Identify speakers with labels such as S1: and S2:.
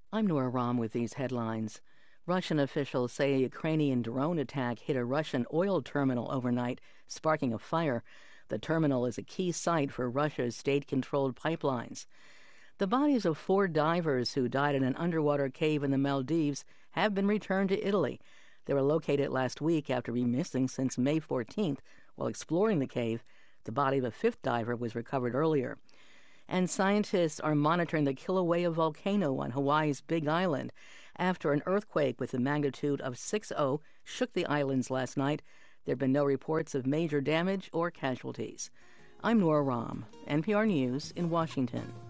S1: I'm Nora Rahm with these headlines. Russian officials say a Ukrainian drone attack hit a Russian oil terminal overnight, sparking a fire. The terminal is a key site for Russia's state-controlled pipelines. The bodies of 4 divers who died in an underwater cave in the Maldives have been returned to Italy. They were located last week after being missing since May 14th. While exploring the cave, the body of a 5th diver was recovered earlier. And scientists are monitoring the Kilauea volcano on Hawaii's Big Island after an earthquake with a magnitude of 6.0 shook the islands last night. There have been no reports of major damage or casualties. I'm Nora Rahm, NPR News in Washington.